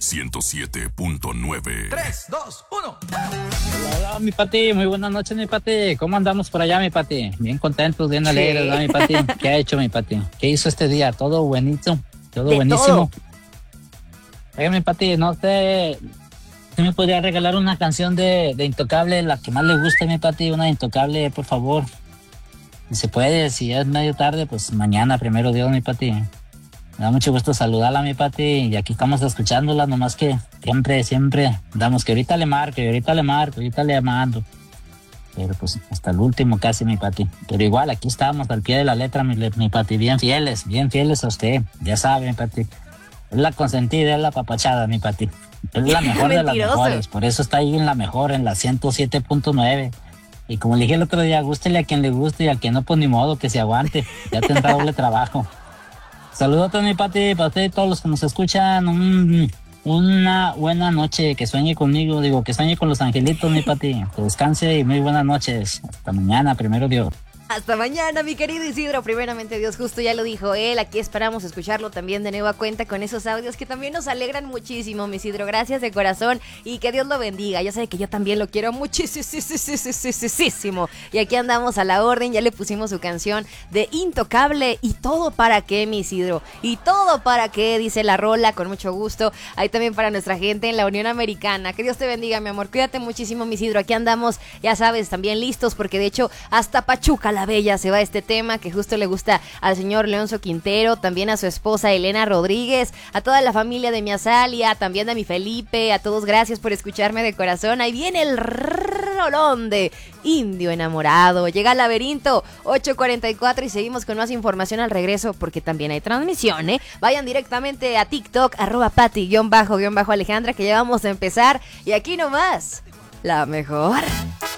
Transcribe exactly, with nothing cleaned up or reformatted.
ciento siete punto nueve. tres, dos, uno. Hola, mi Pati, muy buenas noches, mi Pati. ¿Cómo andamos por allá, mi Pati? Bien contentos, bien alegres, ¿verdad, mi Pati? ¿Qué ha hecho, mi Pati? ¿Qué hizo este día? Todo buenito, todo De buenísimo. todo. Oiga, mi Pati, no sé, ¿usted me podría regalar una canción de, de Intocable, la que más le guste, mi Pati? Una de Intocable, por favor. Si se puede, si es medio tarde, pues mañana, primero Dios, mi Pati. Me da mucho gusto saludarla, mi Pati, y aquí estamos escuchándola, nomás que siempre, siempre damos que ahorita le marco, y ahorita le marco, ahorita le mando. Pero pues hasta el último casi, mi Pati. Pero igual, aquí estamos al pie de la letra, mi, mi Pati, bien fieles, bien fieles a usted. Ya sabe, mi Pati. Es la consentida, es la papachada, mi Pati. Es la mejor de las mejores, por eso está ahí en la mejor, en la ciento siete punto nueve. Y como le dije el otro día, gústele a quien le guste y al que no, pues ni modo, que se aguante. Ya tendrá doble trabajo. Saludos, mi Pati, para usted y todos los que nos escuchan. Un, una buena noche, que sueñe conmigo, digo, que sueñe con los angelitos, mi Pati. Que descanse y muy buenas noches. Hasta mañana, primero Dios. Hasta mañana, mi querido Isidro. Primeramente Dios, justo ya lo dijo él. Aquí esperamos escucharlo también de nueva cuenta con esos audios que también nos alegran muchísimo, mi Isidro. Gracias de corazón y que Dios lo bendiga. Ya sabe que yo también lo quiero muchísimo. Y aquí andamos a la orden. Ya le pusimos su canción de Intocable. ¿Y todo para qué, mi Isidro? ¿Y todo para qué? Dice la rola, con mucho gusto. Ahí también para nuestra gente en la Unión Americana. Que Dios te bendiga, mi amor. Cuídate muchísimo, mi Isidro. Aquí andamos, ya sabes, también listos porque de hecho hasta Pachuca la Bella se va este tema que justo le gusta al señor Leonzo Quintero, también a su esposa Elena Rodríguez, a toda la familia de mi Azalia, también a mi Felipe, a todos gracias por escucharme de corazón. Ahí viene el rolón de Indio Enamorado. Llega al Laberinto, ocho cuarenta y cuatro, y seguimos con más información al regreso porque también hay transmisión, ¿eh? Vayan directamente a TikTok, arroba Pati, guión bajo, guión bajo Alejandra, que ya vamos a empezar. Y aquí nomás, la mejor.